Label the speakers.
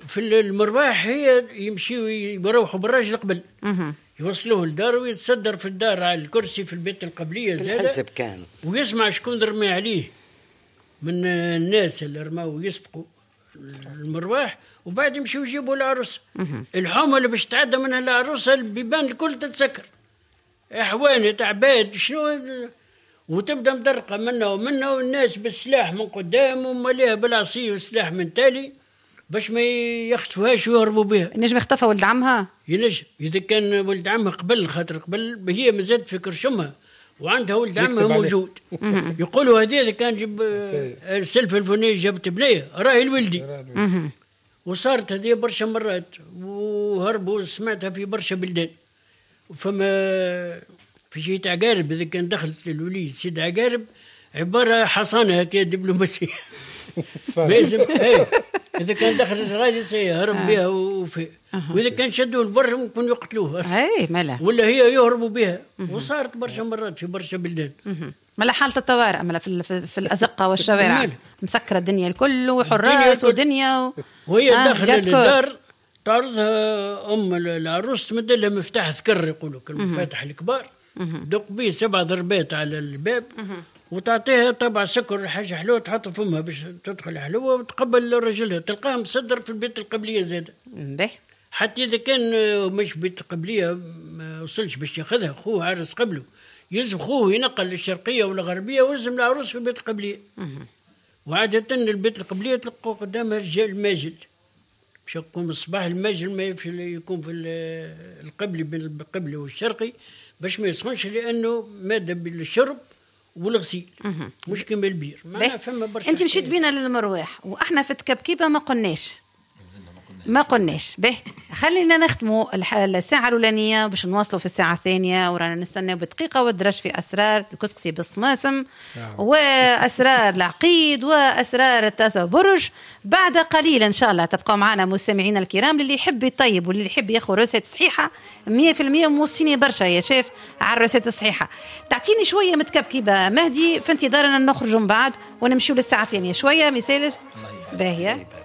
Speaker 1: في المرواح هي يمشيوا يروحوا بالراجل قبل يوصلوه للدار ويتصدر في الدار على الكرسي في البيت القبلية
Speaker 2: الحزب كان
Speaker 1: ويسمع شكون رمي عليه من الناس اللي رماوا يسبقوا المرواح، وبعد يمشيوا يجيبوا العروس. الحومة اللي باش تعدى منها العروسة البيبان الكل تتسكر، احوانة عباد شنو، وتبدا مدرقة منا ومنا، والناس بالسلاح من قدام ومليها بالعصي والسلاح من تالي باش ما يخطفوهاش ويهربوا بها.
Speaker 3: نجم يختفى ولد عمها،
Speaker 1: ينجم اذا كان ولد عمها قبل، خاطر قبل هي مازالت في كرشمها وعندها ولد عمها موجود. يقولوا هذه كان جيب السلفه الفلانيه جابت بنيه راهي الولدي. وصارت هذه برشا مرات وهربوا، سمعتها في برشا بلدان. فما في شيء عقارب اذا كان دخلت الوليد سيد عقارب عباره حصانه هكا دبلوماسيه لازم اذا كان دخلت غادي سيهرب بها وفي واذا كان شدوا البر ممكن يقتلوه اصلا ولا هي يهربوا بها. وصارت برشا مرات في برشا بلدان.
Speaker 3: ملا حالة الطوارئ ملا في الأزقة والشوارع مسكرة الدنيا الكل وحراس ودنيا
Speaker 1: وهي داخل الدار تعرضها أم العروس تمد لها مفتاح ذكر يقولوا المفاتح الكبار دق بيه 7 ضربات على الباب وتعطيها طبع سكر حاجة حلوة تحط فمها باش تدخل حلوة وتقبل رجلها تلقاها مصدر في البيت القبلية زادة. حتى إذا كان مش بيت القبلية ما وصلش باش ياخذها خوه عرس قبله يلزم خوه ينقل للشرقية ولا الغربية ويلزم العروس في البيت القبلية. وعادة البيت القبلية تلقوا قدامها رجال ماجل باش يقوم الصباح الماجل ما يكون في القبلي بين القبلي والشرقي باش ما يسخنش لأنه مادة بالشرب والغسيل مش كما البير.
Speaker 3: انت مشيت بينا للمرواح واحنا في التكبكيبه ما قلناش به. خلينا نختموا الساعه الاولانيه باش نواصلوا في الساعه الثانيه ورانا نستناو بدقيقه والدرج في اسرار الكسكسي بالصماسم واسرار العقيد واسرار التاسع برج. بعد قليل ان شاء الله تبقوا معنا مستمعينا الكرام. اللي يحب يطيب واللي يحب ياخذ روسيت صحيحه 100% موصيني برشا يا شيف على الروسيت الصحيحه. تعطيني شويه متكبكبه مهدي في انتظارنا نخرجوا من بعد ونمشيو للساعه الثانيه شويه مثالج باهيه.